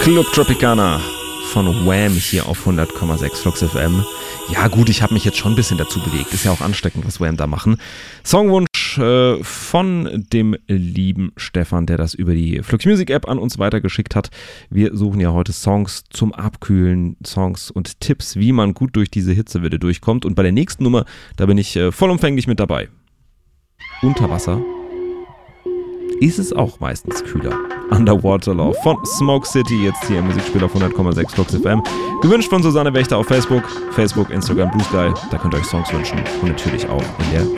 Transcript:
Club Tropicana von Wham hier auf 100,6 Flux FM. Ja gut, ich habe mich jetzt schon ein bisschen dazu bewegt. Ist ja auch ansteckend, was Wham da machen. Songwunsch von dem lieben Stefan, der das über die Flux Music App an uns weitergeschickt hat. Wir suchen ja heute Songs zum Abkühlen, Songs und Tipps, wie man gut durch diese Hitzewelle durchkommt. Und bei der nächsten Nummer, da bin ich vollumfänglich mit dabei. Unter Wasser ist es auch meistens kühler. Underwater Love von Smoke City, jetzt hier im Musikspiel auf 100,6 Flux FM. Gewünscht von Susanne Wächter auf Facebook, Instagram, Blue Sky. Da könnt ihr euch Songs wünschen und natürlich auch in der